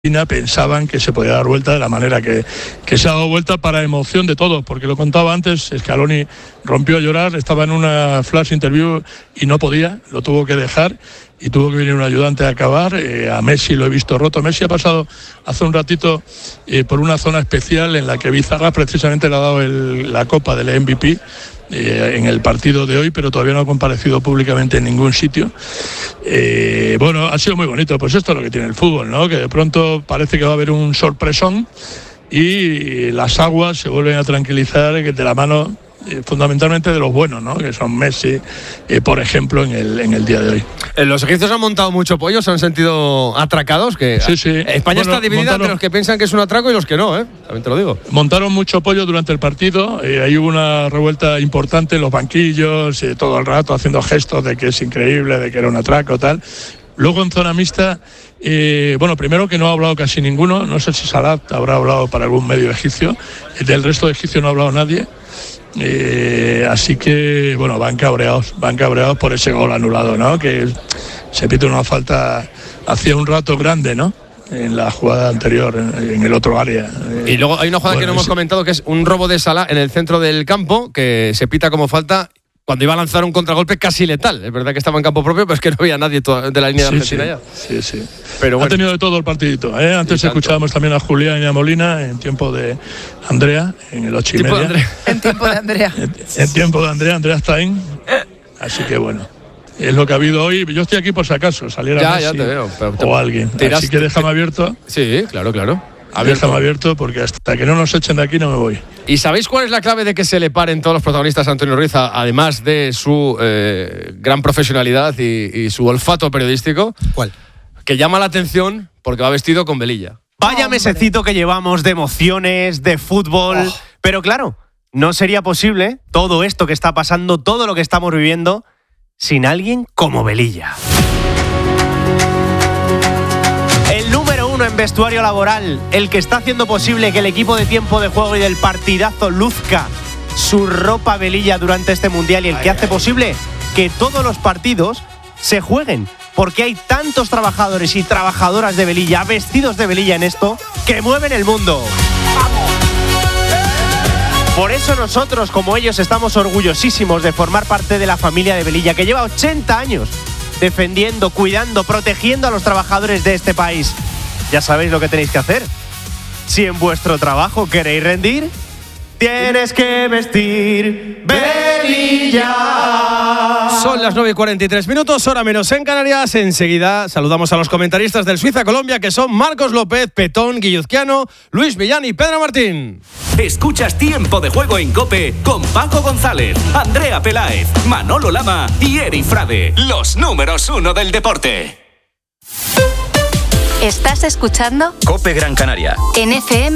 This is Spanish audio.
pensaban que se podía dar vuelta de la manera que se ha dado vuelta, para emoción de todos, porque lo contaba antes, Scaloni rompió a llorar, estaba en una flash interview y no podía, lo tuvo que dejar y tuvo que venir un ayudante a acabar. A Messi lo he visto roto. Messi ha pasado hace un ratito por una zona especial en la que Bizarra precisamente le ha dado la copa del MVP en el partido de hoy, pero todavía no ha comparecido públicamente en ningún sitio. Bueno, ha sido muy bonito. Pues esto es lo que tiene el fútbol, ¿no? Que de pronto parece que va a haber un sorpresón y las aguas se vuelven a tranquilizar de la mano fundamentalmente de los buenos, ¿no? Que son Messi, por ejemplo, en el día de hoy. Los egipcios han montado mucho pollo, se han sentido atracados. Que sí. España está dividida entre los que piensan que es un atraco y los que no, también te lo digo. Montaron mucho pollo durante el partido, ahí hubo una revuelta importante en los banquillos, todo el rato haciendo gestos de que es increíble, de que era un atraco, tal. Luego en zona mixta, primero que no ha hablado casi ninguno, no sé si Salat habrá hablado para algún medio egipcio, del resto de egipcios no ha hablado nadie. Así que van cabreados por ese gol anulado, ¿no? Que se pide una falta hacía un rato grande, ¿no? En la jugada anterior, en el otro área. Y luego hay una jugada que no hemos comentado, que es un robo de Salah en el centro del campo, que se pita como falta cuando iba a lanzar un contragolpe casi letal. Es verdad que estaba en campo propio, pero es que no había nadie de la línea de Argentina ya. Sí. Pero bueno. Ha tenido de todo el partidito, ¿eh? Antes escuchábamos también a Julián y a Molina en tiempo de Andrea, en el 8:30. En tiempo de Andrea. En tiempo de Andrea Stein. Así que bueno, es lo que ha habido hoy. Yo estoy aquí por si acaso saliera Messi, ya te veo, o alguien. Así que déjame abierto. Sí, claro. Déjame abierto, porque hasta que no nos echen de aquí no me voy. ¿Y sabéis cuál es la clave de que se le paren todos los protagonistas a Antonio Ruiz, además de su gran profesionalidad y su olfato periodístico? ¿Cuál? Que llama la atención porque va vestido con velilla. Vaya mesecito que llevamos de emociones, de fútbol. Pero claro, no sería posible todo esto que está pasando, todo lo que estamos viviendo, sin alguien como Velilla. El número 1 en vestuario laboral, el que está haciendo posible que el equipo de tiempo de juego y del partidazo luzca su ropa Velilla durante este mundial, y el que hace posible que todos los partidos se jueguen, porque hay tantos trabajadores y trabajadoras de Velilla, vestidos de Velilla en esto, que mueven el mundo. Por eso nosotros, como ellos, estamos orgullosísimos de formar parte de la familia de Velilla, que lleva 80 años defendiendo, cuidando, protegiendo a los trabajadores de este país. Ya sabéis lo que tenéis que hacer. Si en vuestro trabajo queréis rendir, tienes que vestir Velilla. Son las 9:43, hora menos en Canarias. Enseguida saludamos a los comentaristas del Suiza-Colombia, que son Marcos López, Petón, Guilluzquiano, Luis Millán y Pedro Martín. Escuchas Tiempo de Juego en COPE con Paco González, Andrea Peláez, Manolo Lama y Eri Frade, los números 1 del deporte. ¿Estás escuchando? COPE Gran Canaria. En FM